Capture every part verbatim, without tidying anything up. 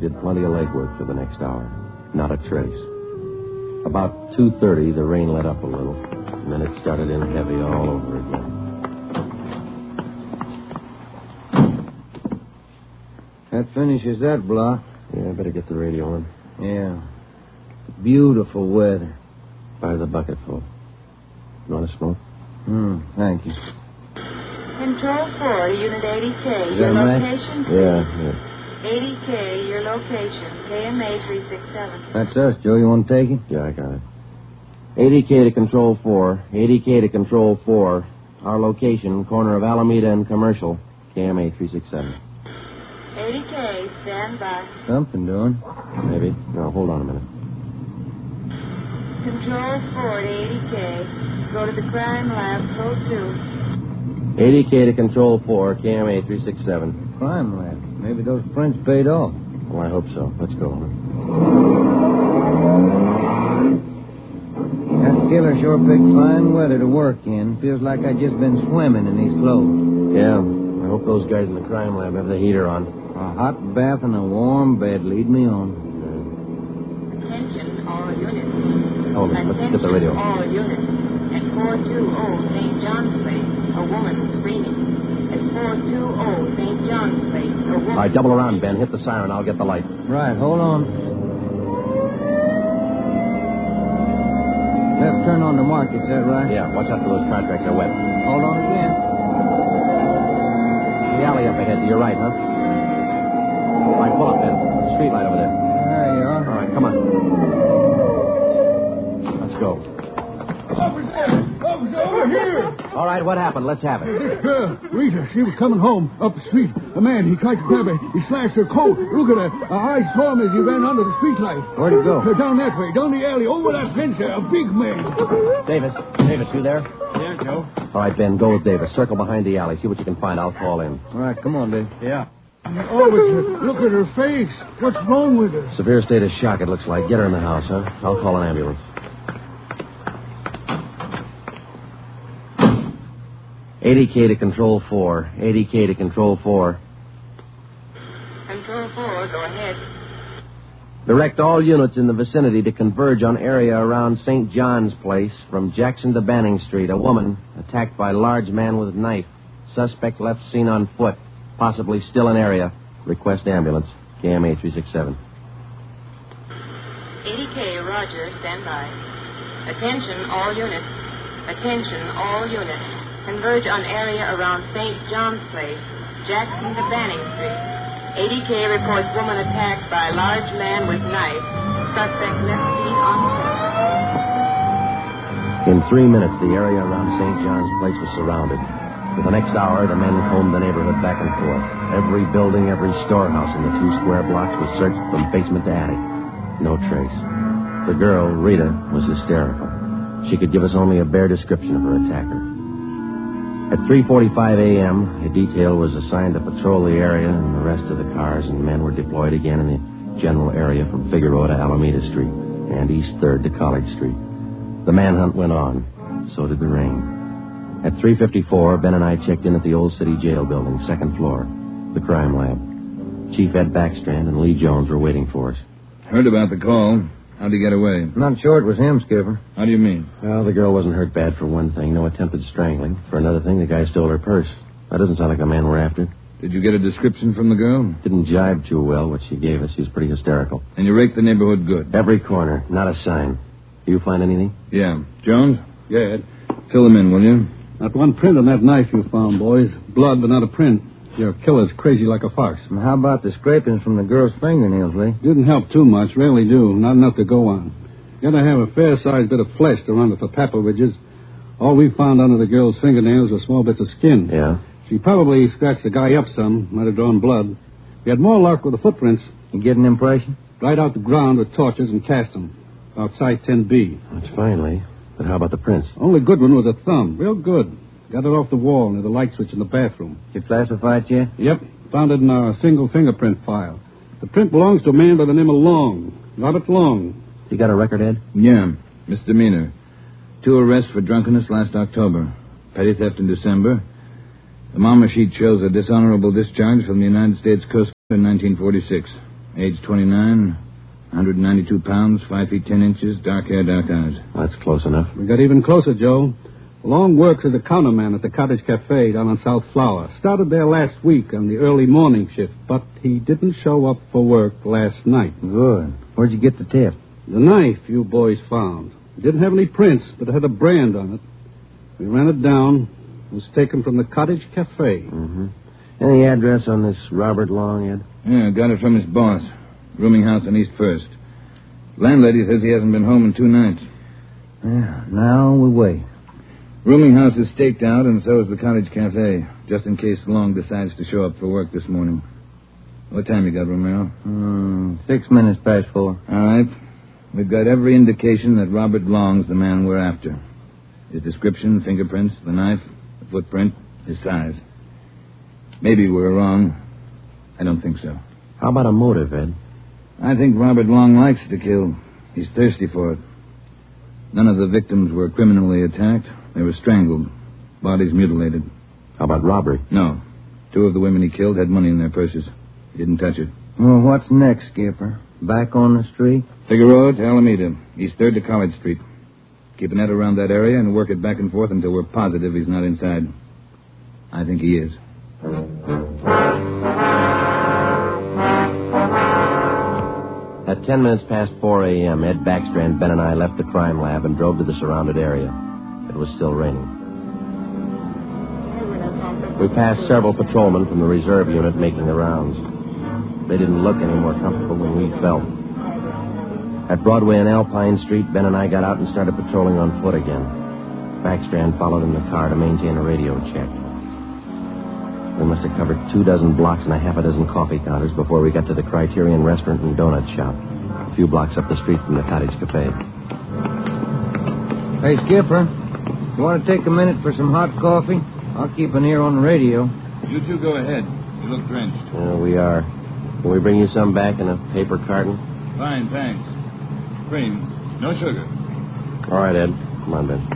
did plenty of legwork for the next hour. Not a trace. About two thirty, the rain let up a little, and then it started in heavy all over again. That finishes that block. Yeah, I better get the radio on. Yeah. Beautiful weather. Buy the bucketful. You want to smoke? Hmm, thank you. Control four, Unit eighty K. Is Your that right? location? Yeah, yeah. eighty K, your location. K M A three six seven. That's us, Joe. You want to take it? Yeah, I got it. eighty K to Control four. eighty K to Control four. Our location, corner of Alameda and Commercial. K M A three six seven. eighty K, stand by. Something doing. Maybe. No, hold on a minute. Control four to eighty K. Go to the crime lab, code two. eighty K to Control four. K M A three six seven. Crime lab. Maybe those prints paid off. Well, I hope so. Let's go. That killer sure picked fine weather to work in. Feels like I just been swimming in these clothes. Yeah, I hope those guys in the crime lab have the heater on. A hot bath and a warm bed lead me on. Attention, all units. Hold it. Let's Attention, get the radio. all units. At four two zero Saint John's Place, a woman screaming. At four two zero Saint John's Place, a woman... All right, double around, Ben. Hit the siren. I'll get the light. Right, hold on. Left turn on the market, is that right? Yeah, watch out for those car tracks. They're wet. Hold on again. The alley up ahead to your right, huh? All right, pull up, Ben. Street light over there. There you are. All right, come on. Let's go. Officer! Officer, over here! All right, what happened? Let's have it. This girl, Rita, she was coming home up the street. A man, he tried to grab her. He slashed her coat. Look at her. I saw him as he ran under the streetlight. Where'd he go? Uh, down that way, down the alley, over that fence there. A big man. Davis. Davis, you there? Yeah, Joe. All right, Ben, go with Davis. Circle behind the alley. See what you can find. I'll call in. All right, come on, Dave. Yeah. Officer, look at her face. What's wrong with her? Severe state of shock, it looks like. Get her in the house, huh? I'll call an ambulance. eighty K to Control four. eighty K to Control four. Control four, go ahead. Direct all units in the vicinity to converge on area around Saint John's Place from Jackson to Banning Street. A woman attacked by large man with knife. Suspect left seen on foot. Possibly still in area. Request ambulance. K M A three six seven. eighty K, Roger, stand by. Attention, all units. Attention, all units. Converge on area around Saint John's Place, Jackson to Banning Street. eighty K reports woman attacked by large man with knife. Suspect left seen on foot. In three minutes, the area around Saint John's Place was surrounded. For the next hour, the men combed the neighborhood back and forth. Every building, every storehouse in the two square blocks was searched from basement to attic. No trace. The girl, Rita, was hysterical. She could give us only a bare description of her attacker. At three forty-five a.m., a detail was assigned to patrol the area and the rest of the cars, and men were deployed again in the general area from Figueroa to Alameda Street and East third to College Street. The manhunt went on. So did the rain. At three fifty-four, Ben and I checked in at the Old City Jail building, second floor, the crime lab. Chief Ed Backstrand and Lee Jones were waiting for us. Heard about the call. How'd he get away? Not sure it was him, Skipper. How do you mean? Well, the girl wasn't hurt bad for one thing. No attempted strangling. For another thing, the guy stole her purse. That doesn't sound like the man we're after. Did you get a description from the girl? Didn't jibe too well, what she gave us. She was pretty hysterical. And you raked the neighborhood good? Every corner. Not a sign. Do you find anything? Yeah. Jones? Yeah, Ed. Fill them in, will you? Not one print on that knife you found, boys. Blood, but not a print. Your killer's crazy like a fox. And how about the scrapings from the girl's fingernails, Lee? Didn't help too much. Rarely do. Not enough to go on. Gotta have a fair-sized bit of flesh to run the papal ridges. All we found under the girl's fingernails were small bits of skin. Yeah. She probably scratched the guy up some. Might have drawn blood. We had more luck with the footprints. You get an impression? Right out the ground with torches and cast them. About size ten B. That's fine, Lee. But how about the prints? Only good one was a thumb. Real good. Got it off the wall near the light switch in the bathroom. Did you classify it yet? Yep. Found it in our single fingerprint file. The print belongs to a man by the name of Long. Robert Long. You got a record, Ed? Yeah. Misdemeanor. Two arrests for drunkenness last October. Petty theft in December. The mama sheet shows a dishonorable discharge from the United States Coast Guard in nineteen forty-six. Age twenty-nine, one hundred ninety-two pounds, five feet ten inches, dark hair, dark eyes. That's close enough. We got even closer, Joe. Long works as a counterman at the Cottage Cafe down on South Flower. Started there last week on the early morning shift, but he didn't show up for work last night. Good. Where'd you get the tip? The knife you boys found. It didn't have any prints, but it had a brand on it. We ran it down. It was taken from the Cottage Cafe. Mm-hmm. Any address on this Robert Long, Ed? Yeah, got it from his boss. Rooming house on East First. Landlady says he hasn't been home in two nights. Yeah, now we wait. Rooming house is staked out, and so is the Cottage Cafe, just in case Long decides to show up for work this morning. What time you got, Romero? Hmm, six minutes past four. All right. We've got every indication that Robert Long's the man we're after. His description, fingerprints, the knife, the footprint, his size. Maybe we're wrong. I don't think so. How about a motive, Ed? I think Robert Long likes to kill. He's thirsty for it. None of the victims were criminally attacked. They were strangled. Bodies mutilated. How about robbery? No. Two of the women he killed had money in their purses. He didn't touch it. Well, what's next, Skipper? Back on the street? Figueroa to Alameda, East third to College Street. Keep a net around that area and work it back and forth until we're positive he's not inside. I think he is. At ten minutes past four a.m., Ed Baxter and Ben and I left the crime lab and drove to the surrounded area. It was still raining. We passed several patrolmen from the reserve unit making the rounds. They didn't look any more comfortable than we felt. At Broadway and Alpine Street, Ben and I got out and started patrolling on foot again. Baxter followed in the car to maintain a radio check. We must have covered two dozen blocks and a half a dozen coffee counters before we got to the Criterion Restaurant and Donut Shop, a few blocks up the street from the Cottage Cafe. Hey, Skipper, you want to take a minute for some hot coffee? I'll keep an ear on the radio. You two go ahead. You look drenched. Yeah, we are. Can we bring you some back in a paper carton? Fine, thanks. Cream. No sugar. All right, Ed. Come on, Ben.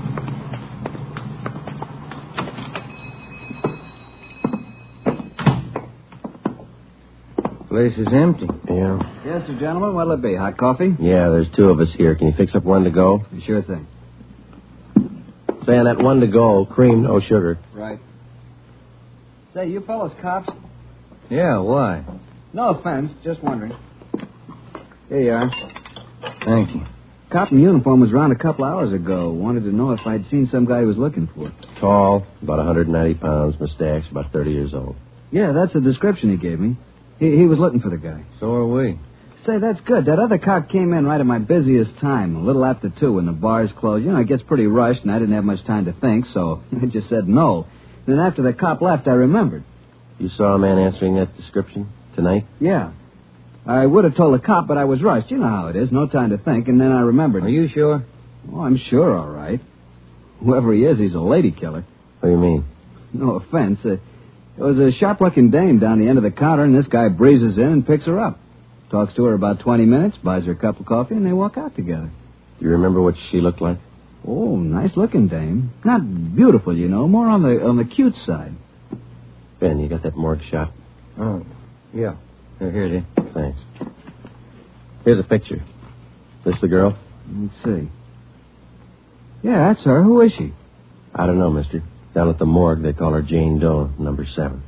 Place is empty. Yeah. Yes, sir, gentlemen. What'll it be? Hot coffee? Yeah, there's two of us here. Can you fix up one to go? Sure thing. Say, on that one to go, cream, no sugar. Right. Say, you fellas cops? Yeah, why? No offense, just wondering. Here you are. Thank you. Cop in uniform was around a couple hours ago. Wanted to know if I'd seen some guy he was looking for. Tall, about one hundred ninety pounds, mustache, about thirty years old. Yeah, that's the description he gave me. He, he was looking for the guy. So are we. Say, that's good. That other cop came in right at my busiest time, a little after two, when the bars closed. You know, it gets pretty rushed, and I didn't have much time to think, so I just said no. Then after the cop left, I remembered. You saw a man answering that description tonight? Yeah. I would have told the cop, but I was rushed. You know how it is. No time to think, and then I remembered. Are you sure? Oh, I'm sure, all right. Whoever he is, he's a lady killer. What do you mean? No offense. Uh, there was a sharp-looking dame down the end of the counter, and this guy breezes in and picks her up. Talks to her about twenty minutes, buys her a cup of coffee, and they walk out together. Do you remember what she looked like? Oh, nice-looking dame. Not beautiful, you know, more on the on the cute side. Ben, you got that morgue shot? Oh, yeah. Here, here it is. Thanks. Here's a picture. This the girl? Let's see. Yeah, that's her. Who is she? I don't know, mister. Down at the morgue, they call her Jane Doe, number seven.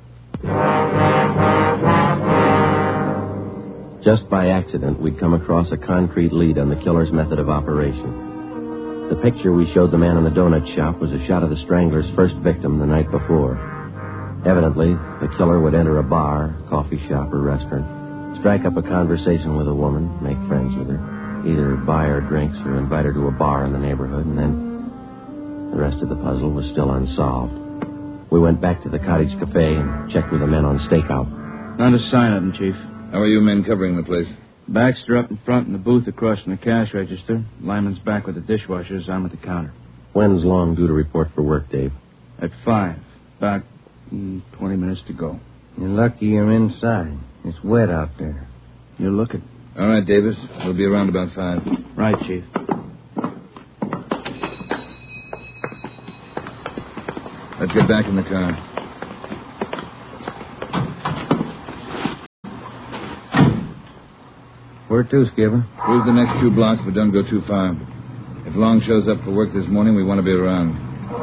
Just by accident, we'd come across a concrete lead on the killer's method of operation. The picture we showed the man in the donut shop was a shot of the strangler's first victim the night before. Evidently, the killer would enter a bar, coffee shop, or restaurant, strike up a conversation with a woman, make friends with her, either buy her drinks or invite her to a bar in the neighborhood, and then the rest of the puzzle was still unsolved. We went back to the Cottage Cafe and checked with the men on stakeout. Not a sign of him, Chief. How are you men covering the place? Baxter up in front in the booth across from the cash register. Lyman's back with the dishwashers. I'm at the counter. When's Long due to report for work, Dave? At five. About mm, twenty minutes to go. You're lucky you're inside. It's wet out there. You're looking. All right, Davis. We'll be around about five. Right, Chief. Let's get back in the car. Where to, Skipper? Cruise the next two blocks, but don't go too far. If Long shows up for work this morning, we want to be around.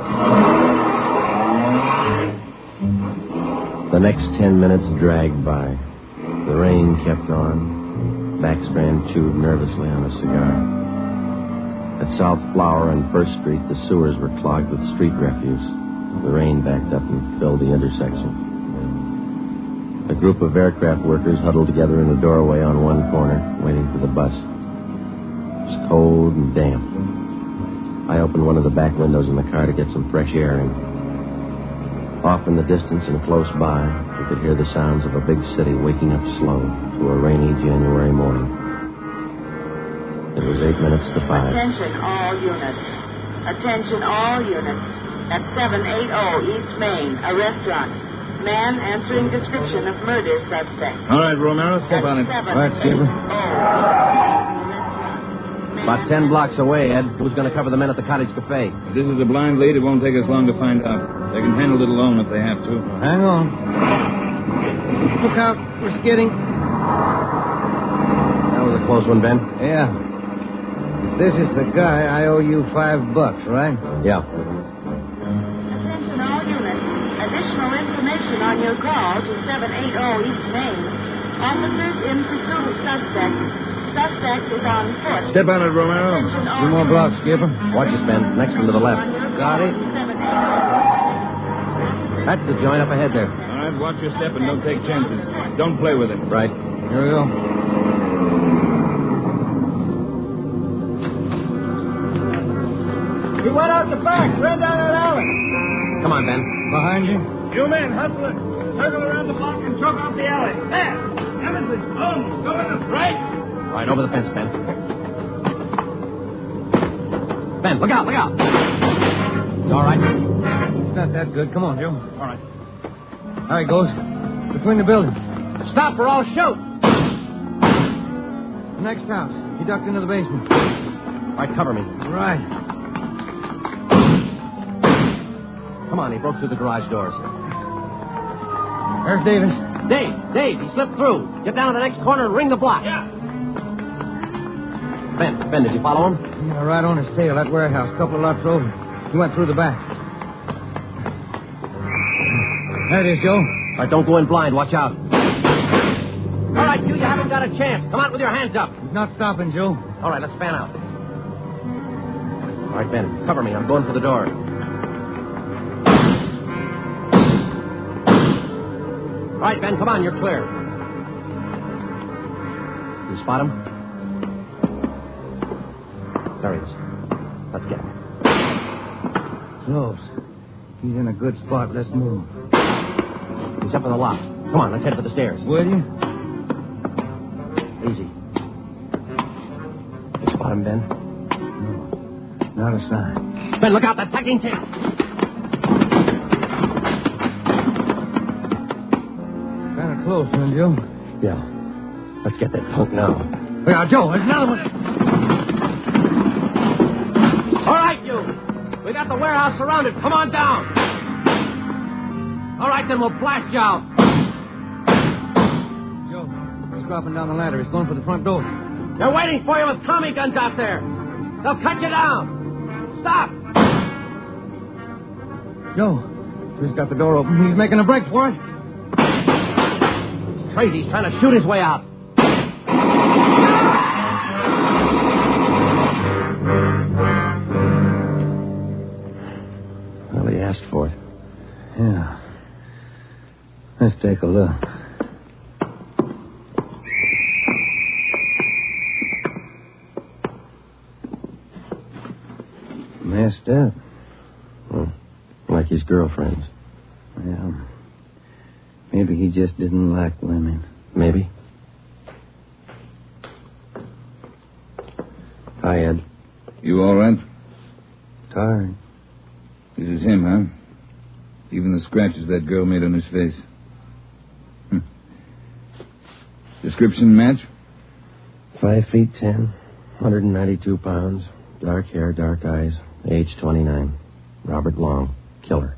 The next ten minutes dragged by. The rain kept on. Backstrand chewed nervously on a cigar. At South Flower and First Street, the sewers were clogged with street refuse. The rain backed up and filled the intersection. A group of aircraft workers huddled together in the doorway on one corner, waiting for the bus. It was cold and damp. I opened one of the back windows in the car to get some fresh air in. Off in the distance and close by, we could hear the sounds of a big city waking up slow to a rainy January morning. It was eight minutes to five. Attention all units. Attention all units. At seven eighty East Main, a restaurant. Man answering description of murder suspect. All right, Romero, step on it. Right, Skipper. About ten blocks away, Ed. Who's going to cover the men at the Cottage Cafe? If this is a blind lead, it won't take us long to find out. They can handle it alone if they have to. Hang on. Look out. We're skidding. That was a close one, Ben. Yeah. If this is the guy, I owe you five bucks, right? Yeah. Attention all units. Additional information on your call to seven eighty East Main. Officers in pursuit of suspect. Suspect is on foot. Step on it, Romero. Two more blocks, Skipper. Watch it, Ben. Next one to the left. Got it. That's the joint up ahead there. All right, watch your step and don't take chances. Don't play with it. Right. Here we go. He went out the back, ran down that alley. Come on, Ben. Behind you? You men, hustle it. Circle around the block and choke off the alley. There. Emerson, Holmes, go in the right. Right, over the fence, Ben. Ben, look out, look out. You all right? It's not that good. Come on, Joe. All right. There he goes. Between the buildings. Stop or I'll shoot. The next house. He ducked into the basement. All right, cover me. Right. Come on, he broke through the garage doors. There's Davis. Dave, Dave, he slipped through. Get down to the next corner and ring the block. Yeah. Ben, Ben, did you follow him? Yeah, right on his tail, that warehouse, a couple of lots over. He went through the back. There it is, Joe. All right, don't go in blind. Watch out. All right, you, you haven't got a chance. Come out with your hands up. He's not stopping, Joe. All right, let's fan out. All right, Ben, cover me. I'm going for the door. All right, Ben, come on. You're clear. You spot him? There he is. Let's get him. Close. He's in a good spot. Let's move. He's up in the loft. Come on, let's head for the stairs. Will you? Easy. You spot him, Ben? No. Not a sign. Ben, look out. That packing tape. Kind of close, huh, Joe? Yeah. Let's get that punk now. Yeah, Joe, there's another one. All right, you. We got the warehouse surrounded. Come on down. All right, then we'll blast you out. Joe, he's dropping down the ladder. He's going for the front door. They're waiting for you with Tommy guns out there. They'll cut you down. Stop. Joe, he's got the door open. He's making a break for it. It's crazy. He's trying to shoot his way out. Well, he asked for it. Yeah. Let's take a look. Messed up. Well, like his girlfriends. Yeah. Maybe he just didn't like women. Maybe. Hi, Ed. You all right? Tired. This is him, huh? Even the scratches that girl made on his face. Hm. Description match? Five feet ten, one hundred ninety-two pounds, dark hair, dark eyes, age twenty-nine. Robert Long, killer.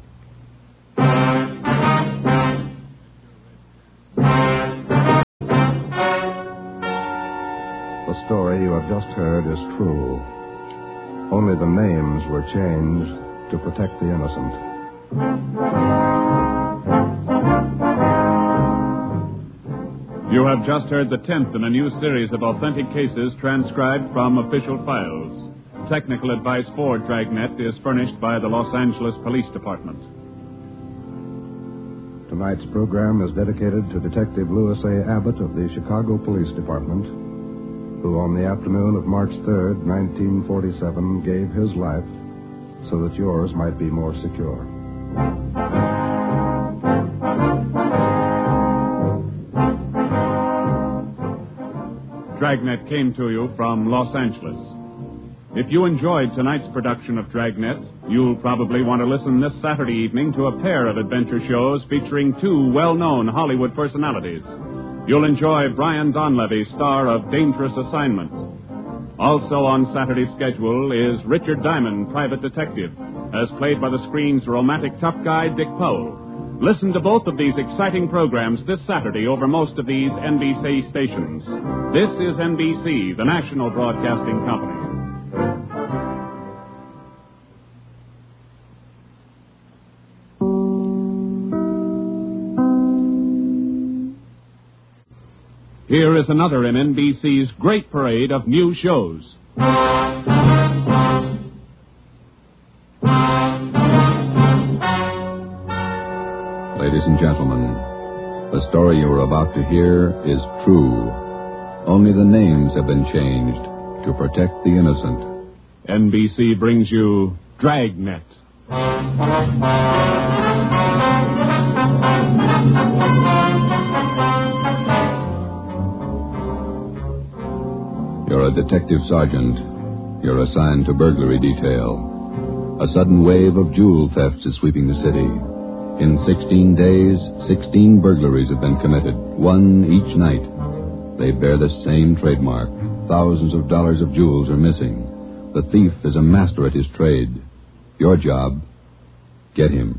The story you have just heard is true. Only the names were changed to protect the innocent. You have just heard the tenth in a new series of authentic cases transcribed from official files. Technical advice for Dragnet is furnished by the Los Angeles Police Department. Tonight's program is dedicated to Detective Louis A. Abbott of the Chicago Police Department, who on the afternoon of March third, nineteen forty-seven, gave his life so that yours might be more secure. Dragnet came to you from Los Angeles. If you enjoyed tonight's production of Dragnet, you'll probably want to listen this Saturday evening to a pair of adventure shows featuring two well-known Hollywood personalities. You'll enjoy Brian Donlevy, star of Dangerous Assignment. Also on Saturday's schedule is Richard Diamond, private detective, as played by the screen's romantic tough guy, Dick Powell. Listen to both of these exciting programs this Saturday over most of these N B C stations. This is N B C, the national broadcasting company. Here is another in N B C's great parade of new shows. Ladies and gentlemen, the story you are about to hear is true. Only the names have been changed to protect the innocent. N B C brings you Dragnet. You're a detective sergeant. You're assigned to burglary detail. A sudden wave of jewel thefts is sweeping the city. In sixteen days, sixteen burglaries have been committed, one each night. They bear the same trademark. Thousands of dollars of jewels are missing. The thief is a master at his trade. Your job, get him.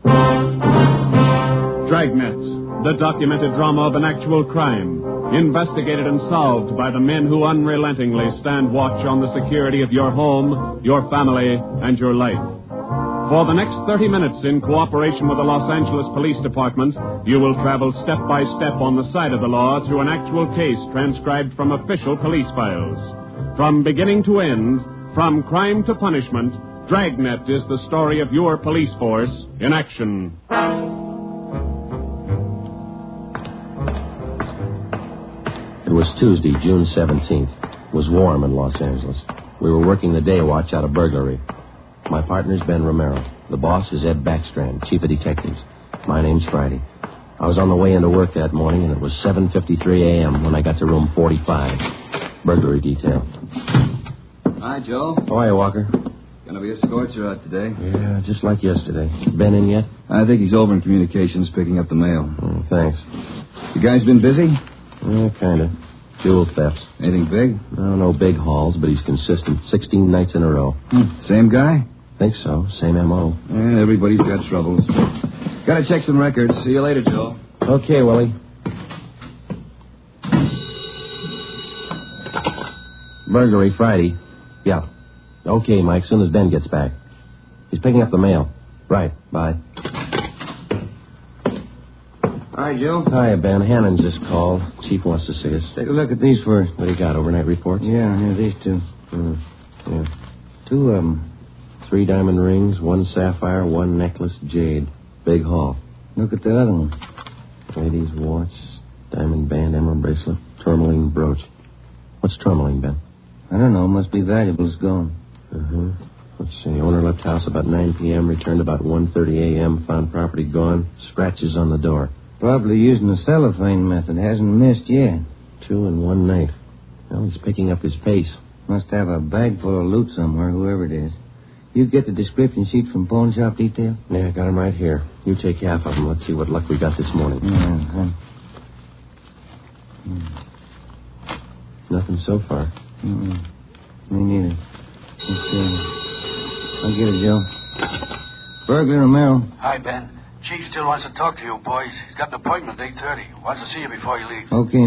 Dragnet, the documented drama of an actual crime, investigated and solved by the men who unrelentingly stand watch on the security of your home, your family, and your life. For the next thirty minutes, in cooperation with the Los Angeles Police Department, you will travel step by step on the side of the law through an actual case transcribed from official police files. From beginning to end, from crime to punishment, Dragnet is the story of your police force in action. It was Tuesday, June seventeenth. It was warm in Los Angeles. We were working the day watch out of burglary. My partner's Ben Romero. The boss is Ed Backstrand, chief of detectives. My name's Friday. I was on the way into work that morning, and it was seven fifty-three a.m. when I got to room forty-five. Burglary detail. Hi, Joe. How are you, Walker? Gonna be a scorcher out today. Yeah, just like yesterday. Ben in yet? I think he's over in communications picking up the mail. Oh, thanks. You guys been busy? Yeah, kind of. Jewel thefts. Anything big? No, no big hauls, but he's consistent. Sixteen nights in a row. Hmm. Same guy? Think so. Same M O. Yeah, everybody's got troubles. Gotta check some records. See you later, Joe. Okay, Willie. Burglary Friday. Yeah. Okay, Mike, soon as Ben gets back. He's picking up the mail. Right. Bye. Hi, Joe. Hi, Ben. Hannon just called. Chief wants to see us. Take a look at these first. What do you got, overnight reports? Yeah, here, these two. Mm, yeah. Two of them. Three diamond rings, one sapphire, one necklace, jade. Big haul. Look at the other one. Lady's watch, diamond band, emerald bracelet, tourmaline brooch. What's tourmaline, Ben? I don't know. Must be valuable. It's gone. Uh-huh. Let's see. Owner left house about nine p.m., returned about one thirty a.m., found property gone, scratches on the door. Probably using the cellophane method. Hasn't missed yet. Two in one night. Well, he's picking up his pace. Must have a bag full of loot somewhere, whoever it is. You get the description sheet from pawn shop detail? Yeah, got him right here. You take half of them. Let's see what luck we got this morning. Uh-huh. Hmm. Nothing so far. Mm-mm. Me neither. Let's see. I'll get it, Joe. Burglar Romero. Hi, Ben. Chief still wants to talk to you, boys. He's got an appointment at eight thirty. Wants to see you before he leaves. Okay.